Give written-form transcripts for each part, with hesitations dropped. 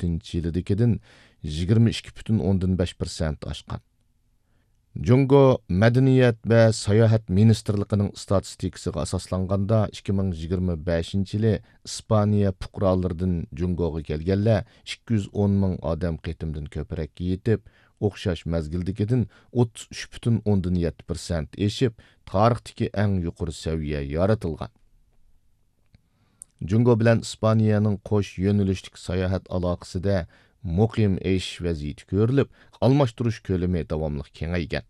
yilidikidan 22,5% oshgan. Jungo Madaniyat va Sayohat Ministrligining statistikasiga asoslanganda 2025-yili Ispaniya fuqarolaridan Jungoga kelganlar 210 ming odam qitimdan ko'proq yetib, o'xshash mazgildikidan 33,7% eshib, tarixdagi eng yuqori saviya yaratilgan. Jungo bilan Ispaniyaning qo'sh yo'nalishlik sayohat aloqasida muqim eshish vaziyati ko'rilib, almashtirish ko'lami davomli kengaygan.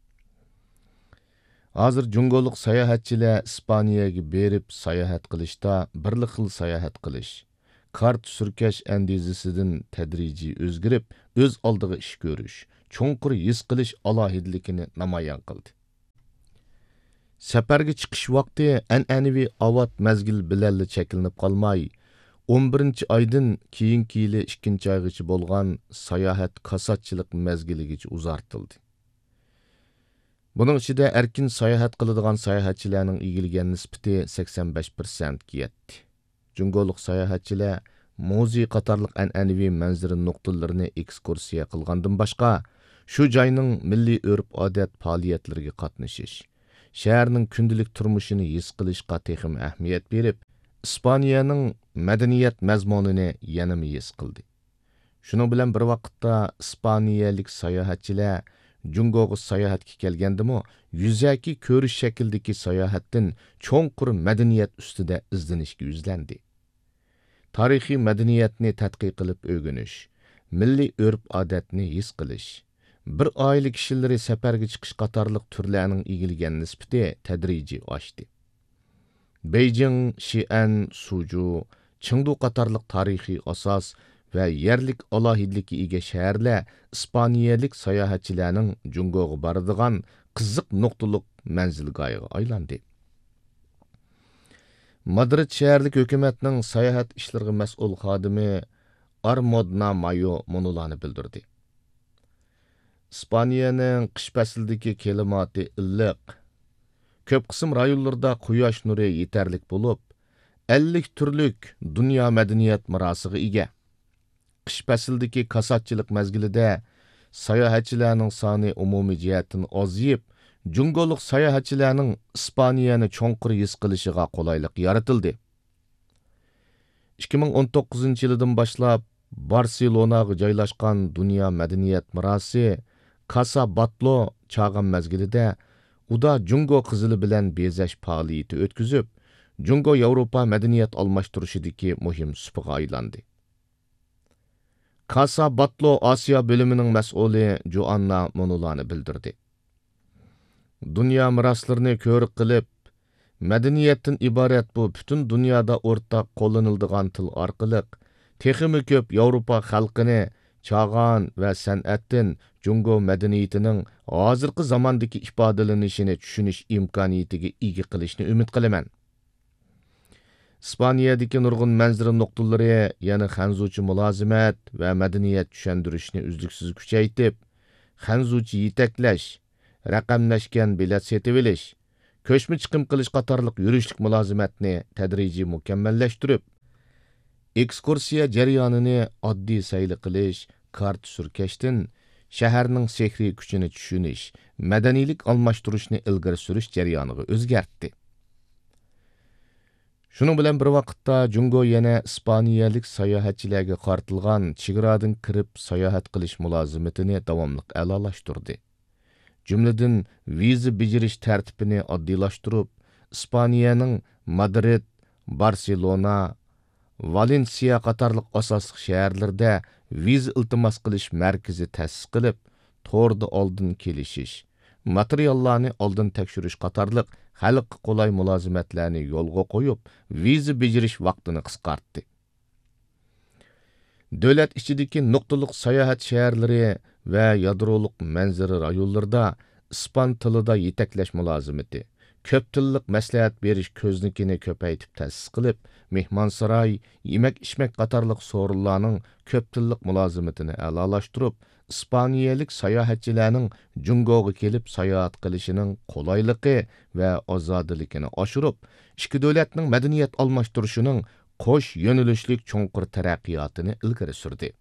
Hozir Jungoluk sayohatchilar Ispaniyaga berib sayohat qilishda bir xil sayohat qilish, kart surkash andizisidan tadrijiy o'zgarib, o'z oldiga ish ko'rish, cho'nqur his qilish alohidligini namoyon qildi. Safarga chiqish vaqti an'anaviy avat mazgil bilan cheklanib qolmay, 11-oydan keyingi yili 2-oygacha bo'lgan sayohat kasatchilik mazgiligacha uzartildi. Bunun ichida erkin sayohat qiladigan sayohatchilarning egilgan nisbati 85% ga yetdi. Jungoluk sayohatchilar muzey qatorliq an'anaviy manzara nuqtalarini ekskursiya qilgandan boshqa, shu joyning milliy urf-odat faoliyatlariga qatnashish, shaharning kundalik turmushini his qilishga texim ahamiyat berib, Ispaniyaning madaniyat mazmunini yanama his qildi. Shuning bilan bir vaqtda ispaniyalik sayohatchilar Jungoga sayohatga kelgandimi, yuzaki ko'rish shakldagi sayohatdan cho'nqur madaniyat ustida izlanishga yuzlandi. Tarixiy madaniyatni tadqiq qilib o'rganish, milliy urf-odatni his qilish, bir oila kishilari safarga chiqish qatorliq turlarning egilgan nisbati tadrijiy oshdi. Beijing, Xi'an, Suju, Chengdu qatorliq tarixiy asos va yerlik alohidlikka ega shaharlar ispaniyalik sayohatchilarning Jungoga boradigan qiziq nuqtaliq manzilgohiga aylandi. Madrid shaharlik hukumatning sayohat ishlariga mas'ul xodimi Armodna Mayo munolarni bildirdi. Ispaniyaning qish faslidagi klimati illiq, ko'p qism rayonlarda quyosh nuri yetarlik bo'lib, 50 turlik dunyo madaniyat mirosiga ega. Qish faslidagi kasatchilik mazgilida sayohatchilarning soni umumiy jihatdan ozayib, Jungoluk sayohatchilarning Ispaniyani cho'nqur his qilishiga qulaylik yaratildi. 2019-yildan boshlab Barselonaga joylashgan dunyo madaniyat mirosi Casa Batlo chag'an mazgilida uda Jungo qizili bilan bezash faoliyati o'tkazib, Jungo Yevropa madaniyat almashtirishidagi muhim supaga aylandi. Casa Batlo Asiya bölümünün mas'uli Joanna Monularni bildirdi. Dünya miraslarini ko'rik qilib, madaniyatdan iborat bu butun dunyoda o'rtaq qo'llaniladigan til orqali texmi ko'p Yevropa xalqini chag'an va san'atdan Jungo madaniyatining hozirgi zamondagi ifodalanishini tushunish imkoniyatiga ega qilishni umid qilaman. İspaniyadagi nurg'un manzara nuqtalari yana xanzuchi mulozimat va madaniyat tushuntirishni uzluksiz kuchaytirib, xanzuchi yetaklash, raqamlashgan bilet setib olish, ko'chma chiqim qilish qatorliq yurishlik mulozimatni tadrijiy mukammallashtirib, ekskursiya jarayonini oddiy sayli qilish, kart surkashdan shaharning sehriy kuchini tushunish, madaniylik almashtirishni ilgari surish jarayoniga o'zgartdi. Şunun bilan bir vaqtda Jungo yana ispaniyalik sayohatchilarga qartilgan chegaradan kirib sayohat qilish mulozimatini davomli a'lolashtirdi. Jumladan viza bejirish tartibini oddiylashtirib, Ispaniyaning Madrid, Barselona, Valensiya qatorliq asosli shaharlarda viza iltimos qilish markazi ta'sis qilib, to'rda oldin kelishish, materiallarni oldin tekshirish qatorliq xalq qolay mulozimatlarni yo'lga qo'yib, viza bejirish vaqtini qisqartdi. Davlat ichidagi nuqtaliq sayohat shaharlari va yadroliq manzara rayonlarida ispan tilida yetaklash mulozimati, ko'p tillik maslahat berish ko'znikini ko'paytib ta'sis qilib, mehmonsaroy, yemak-ichmak qatorliq so'rinlarning ko'p tillik mulozimatini a'lolashtirib, ispaniyalik sayohatchilarning Jungoga kelib sayohat qilishining qulayligi va ozodligini oshirib, ikki davlatning madaniyat almashtirishining qo'sh yo'nalishlik cho'nqur taraqqiyotini ilgari surdi.